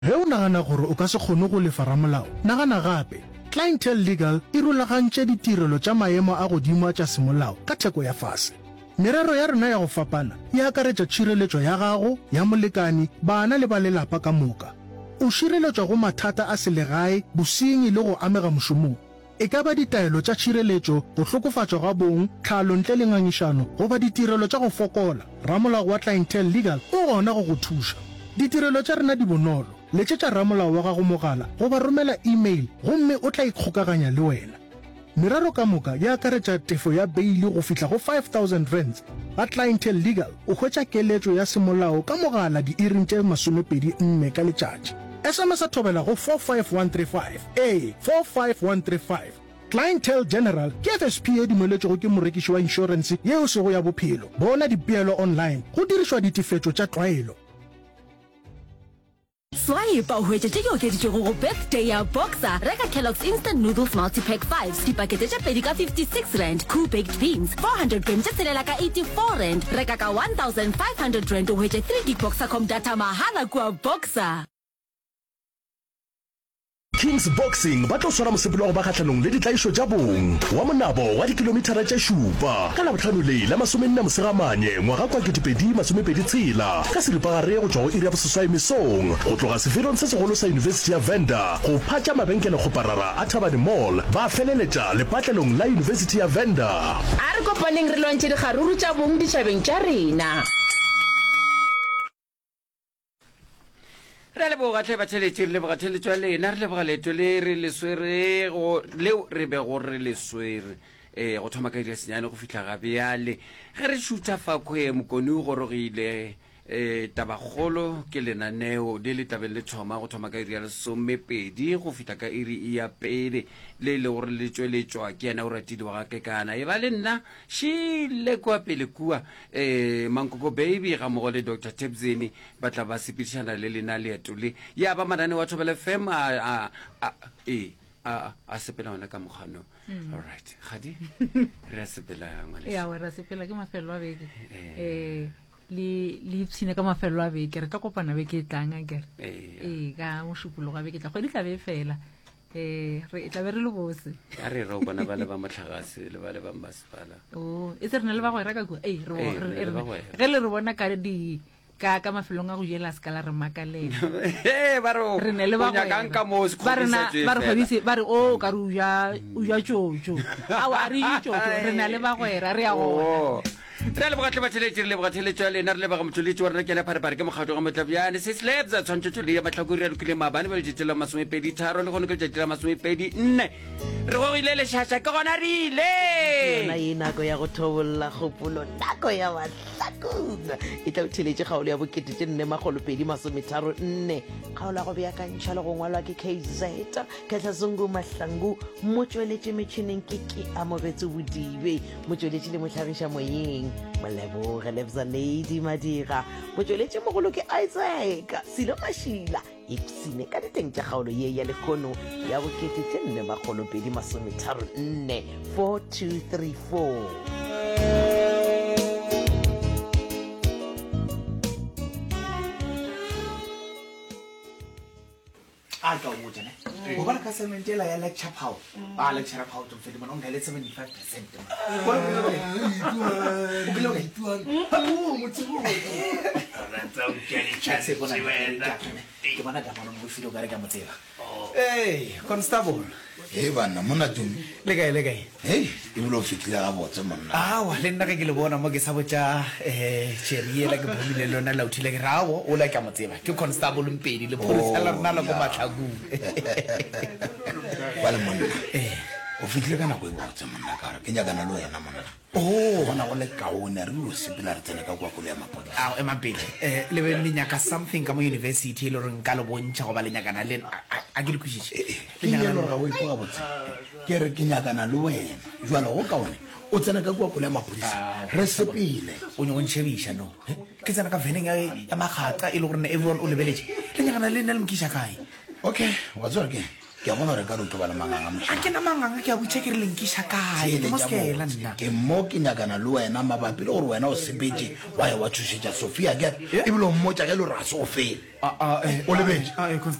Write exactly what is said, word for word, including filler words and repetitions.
Ge o nagana gore o ka se kgone go lefa ramolao, nagana gape. Clientele Legal e rulagantše ditirelo tša maemo a godimo tša semolao ka theko ya fase. Merero ya rena ya go fapana e akaretša tšhireletšo ya gago, ya molekani, bana le ba lelapa ka moka. O šireletšwa go mathata a selegae, bosenyi le go amega mošomong. E ka ba ditaelo tša tšhireletšo, go hlokofatšwa ga bong, tlhalo ntle le ngangišano, go ba ditirelo tša go fokola. Ramolao wa Clientele Legal o gona go go thuša. Ditirelo tša rena di bonolo. Letšetša ramolao wa gago mogala go ba romela email gomme o tla ikgokaganya le wena. Merero ka moka ya akaretša tefo ya beili go fihla go five thousand rands. Ga Clientele Legal o hwetša keletšo ya semolao ka mogala di-iring tše masomepedi nne ka letšatši. S M S a thobela go four five one three five. Ee, four five one three five. Clientele General ke F S P e dumeletšego ke morekiši wa insurance yeo sego ya bophelo. Bona dipeelo online go dirišwa ditefetšo tša tlwaelo. Swipe o hwetša tše ke okeditšego go birthday ya Boxer. Reka Kellogg's Instant Noodles Multi-Pack five. Dipakete tša pedi ka fifty-six rand. Cool Baked Beans. four hundred grams tša tshelela ka eighty-four rand. Reka ka one thousand five hundred rand o hwetša three gig Boxer.com data mahala kua Boxer. Kings Boxing ba tlo swara mosepelo go ba kgatlhanong le ditlaišo tša bong wa monabo wa dikilomitara tša šupa ka labotlhano le la masomenne mosegamanye ngwaga kwa ketepedi masomepedi tshela ka seripagare go tšwa go iri ya boseswai mesong go tloga sefelong se segolo sa University ya Venda go phatša mabenkele kgoparara a Thabane Mall ba feleletša lepatlelong la University ya Venda. A re kopaneng re lwantše dikgaruru tša bong ditšhabeng tša rena. Re le boga tle batheletše le boga theletšwa lena re le boga leto le re le swere go leo re be go re le swere eh go thoma ka dira senyane go fihla ga bjale ge re šutša fakwe mokoni o gorogile eh tabagolo ke lenaneo le le tabeng le thoma go thoma ka iri ya lesomepedi go fihla ka iri ya pele le le gore le tšweletšwa ke yena o ratile wa ga kekana e ba le nna šile kwa pele kua eh Mankoko Baby ga mogo le Doctor Tebzeni ba tla ba sepedišana le lena leeto le ya ba manane wa Thobela F M a a e a a sepela ona ka mogano. All right gadi re sepela ngwana ya wa re sepela ke mafelo a beke eh li li tsine ka mafelo a beke re tla kopana beke tlang a kere eh ka mo shupolo ga beke tla go di tla be fela eh re tla be re le bose a re re bona ba le ba matlhagase le ba le ba masepala oh e tserne le ba go reka go eh re ge le re bona ka di ka ka mafelong a go jela skala re makaleng eh ba ro re ne le ba go ka ka mo se ba re na ba re fabise ba re o ka ru ya u ya tšotšo a wa re tšotšo re na le ba go era re ya go re le bogatle batheletše le bogatheletša lena re le baga motholetše wa rena ke na pharebare ke mokgatlo ga motlabjane se slabs a tshwantshetšo le ya matlhakori a lokile maabane ba letšatši la masomepedi tharo le gone ke letšatši la masomepedi nne re gogile lešhaša ke gona re ile yona e nako ya go thobolola kgopolo nako ya mahlakong e tla o theletše kgaolo ya bokete tše nne magolopedi masometharo nne kgaolo ya go beakantšha le go ngwalwa ke K Z Kehlasongo Mahlangu motsweletše metšhineng ke ke amogetse bodibe motsweletše le mohlagiša moyeng Maleboge Lebza Lady Madira motsweletše mogolo ke Isaac Silo Mashila ipsine ka diteng tša kgaolo ye ya lekgono ya bokete tše nne magolopedi masometharo nne four two three four. a ka mo tsene go ba ka sementela ya lecture power a lecture power to fedi mona o ngale seventy-five percent bona o ke lo ke tuan ha mo mo tsi mo ra tsa o ke ni chance bona ke bona ka bona mo filo ka re ka motsela eh constable eh bana mona tumi le kae le kae hey e bolo fitla ga botse monna ah wa le nna ke le bona mo ke sa botsa eh cherry la ke bomile lona la uthile ke rawo o la ka motsela ke constable mpedi le police la rena la go matlhagu wala monna eh o fitla kana go botse monna ka ke nya kana lo yana monna oh bona go le kaone re o sepela re tsene ka kwa go le mapodi ah e mapedi eh le be le nyaka something ka mo university le reng ka lo bontsha go ba le nyaka na le a ke le kushitse ke nya lo ga o ipoa botse ke re ke nyaka na lo wena jwalo go kaone o tsena ka kwa go le mapodi re sepile o nyo ntshebisha no ke tsena ka veneng ya magata e le gore everyone o lebeletse le nyaka na le nna le mkisha kae okay wa tswa ke ke a bona re ka re ke ba le manganga a ke na manganga ke a botse ke re lenkiša kae ke mo sekela nna ke mo ke nyakana le wena mabapi le gore wena o sepetse wa ya wa thušetša sophia ke ebile o mmotša ge le gore ga se go fele o lebetse